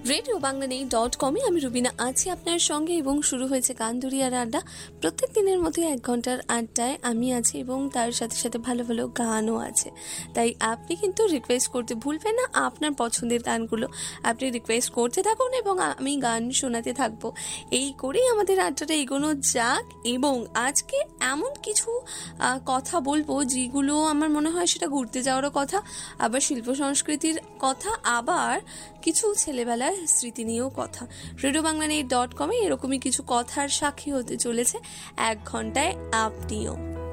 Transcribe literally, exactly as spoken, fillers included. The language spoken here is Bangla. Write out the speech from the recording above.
রেডিও বাংলা নেই ডট কমে আমি রুবিনা আছি আপনার সঙ্গে এবং শুরু হয়েছে গান দুরিয়ার আড্ডা। প্রত্যেক দিনের মধ্যে এক ঘন্টার আড্ডায় আমি আছি এবং তার সাথে সাথে ভালো ভালো গানও আছে। তাই আপনি কিন্তু রিকোয়েস্ট করতে ভুলবেন না, আপনার পছন্দের গানগুলো আপনি রিকোয়েস্ট করতে থাকুন এবং আমি গান শোনাতে থাকবো। এই করেই আমাদের আড্ডাটা এগোনো যাক। এবং আজকে এমন কিছু কথা বলবো যেগুলো আমার মনে হয় সেটা ঘুরতে যাওয়ারও কথা, আবার শিল্প সংস্কৃতির কথা, আবার কিছু ছেলেবেলার স্মৃতি নিয়েও কথা। রেডিও বাংলা নেই ডট কমে এরকমই কিছু কথার সাক্ষী হতে চলেছে এক ঘন্টায় আপনিও।